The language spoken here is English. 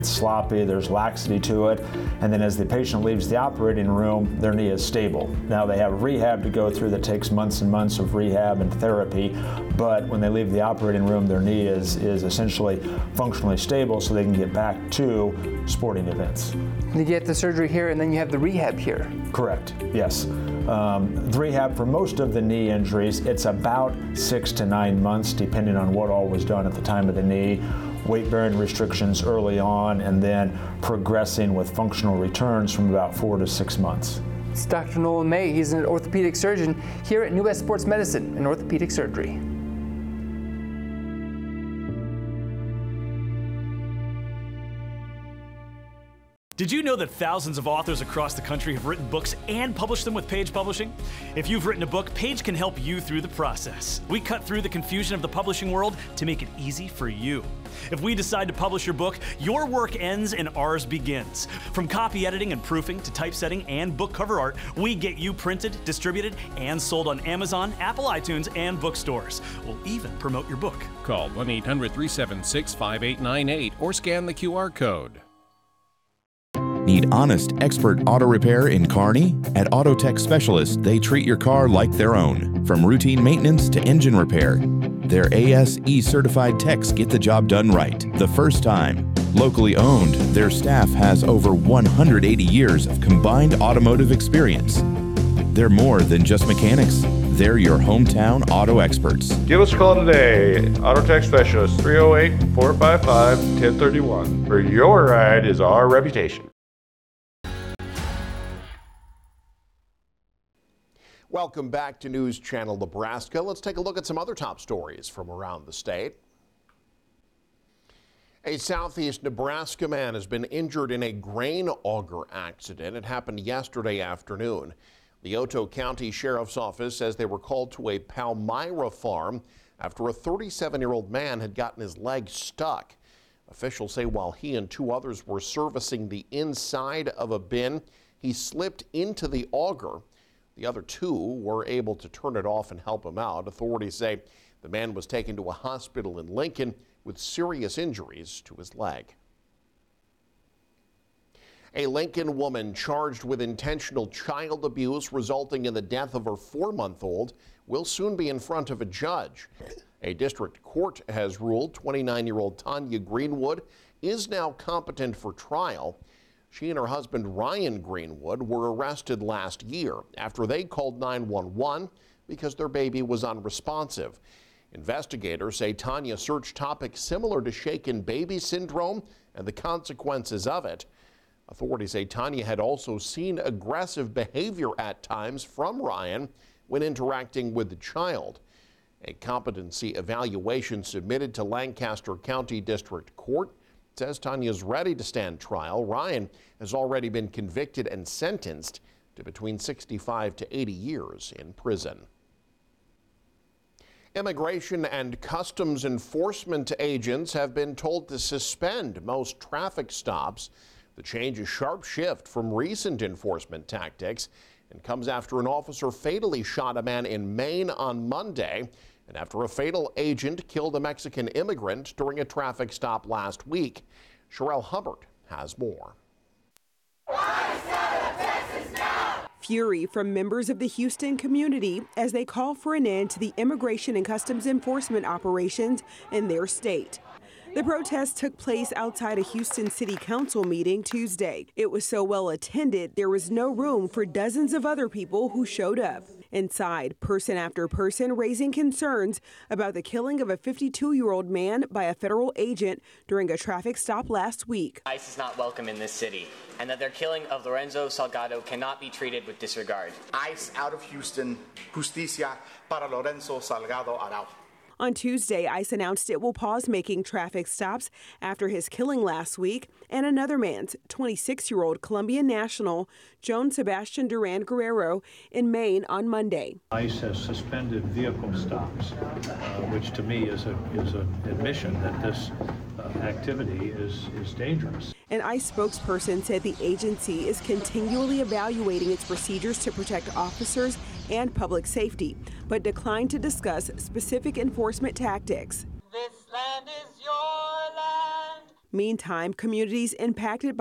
sloppy, there's laxity to it, and then as the patient leaves the operating room, their knee is stable. Now they have rehab to go through that takes months and months of rehab and therapy, but when they leave the operating room, their knee is essentially functionally stable so they can get back to sporting events. You get the surgery here and then you have the rehab here. Correct, yes. The rehab for most of the knee injuries, it's about 6 to 9 months depending on what all was done at the time of the knee. Weight-bearing restrictions early on, and then progressing with functional returns from about 4 to 6 months. It's Dr. Nolan May. He's an orthopedic surgeon here at New West Sports Medicine and Orthopedic Surgery. Did you know that thousands of authors across the country have written books and published them with Page Publishing? If you've written a book, Page can help you through the process. We cut through the confusion of the publishing world to make it easy for you. If we decide to publish your book, your work ends and ours begins. From copy editing and proofing to typesetting and book cover art, we get you printed, distributed, and sold on Amazon, Apple iTunes, and bookstores. We'll even promote your book. Call 1-800-376-5898 or scan the QR code. Need honest, expert auto repair in Kearney? At Autotech Specialists, they treat your car like their own. From routine maintenance to engine repair, their ASE certified techs get the job done right the first time. Locally owned, their staff has over 180 years of combined automotive experience. They're more than just mechanics. They're your hometown auto experts. Give us a call today. Autotech Specialists, 308-455-1031. For your ride is our reputation. Welcome back to News Channel Nebraska. Let's take a look at some other top stories from around the state. A southeast Nebraska man has been injured in a grain auger accident. It happened yesterday afternoon. The Otoe County Sheriff's Office says they were called to a Palmyra farm after a 37-year-old man had gotten his leg stuck. Officials say while he and 2 others were servicing the inside of a bin, he slipped into the auger. The other 2 were able to turn it off and help him out. Authorities say the man was taken to a hospital in Lincoln with serious injuries to his leg. A Lincoln woman charged with intentional child abuse resulting in the death of her 4-month-old will soon be in front of a judge. A district court has ruled 29-year-old Tanya Greenwood is now competent for trial. She and her husband Ryan Greenwood were arrested last year after they called 911 because their baby was unresponsive. Investigators say Tanya searched topics similar to shaken baby syndrome and the consequences of it. Authorities say Tanya had also seen aggressive behavior at times from Ryan when interacting with the child. A competency evaluation submitted to Lancaster County District Court says Tanya's ready to stand trial. Ryan has already been convicted and sentenced to between 65 to 80 years in prison. Immigration and Customs Enforcement agents have been told to suspend most traffic stops. The change is a sharp shift from recent enforcement tactics and comes after an officer fatally shot a man in Maine on Monday and after a fatal agent killed a Mexican immigrant during a traffic stop last week. Sherelle Hubbard has more. Fury from members of the Houston community as they call for an end to the immigration and customs enforcement operations in their state. The protest took place outside a Houston City Council meeting Tuesday. It was so well attended, there was no room for dozens of other people who showed up. Inside, person after person raising concerns about the killing of a 52-year-old man by a federal agent during a traffic stop last week. ICE is not welcome in this city, and that their killing of Lorenzo Salgado cannot be treated with disregard. ICE out of Houston, justicia para Lorenzo Salgado Arau. On Tuesday, ICE announced it will pause making traffic stops after his killing last week and another man's 26-year-old Colombian national, Joan Sebastian Duran Guerrero, in Maine on Monday. ICE has suspended vehicle stops, which to me is an admission that this activity is dangerous. An ICE spokesperson said the agency is continually evaluating its procedures to protect officers and public safety, but declined to discuss specific enforcement tactics. This land is your land. Meantime, communities impacted by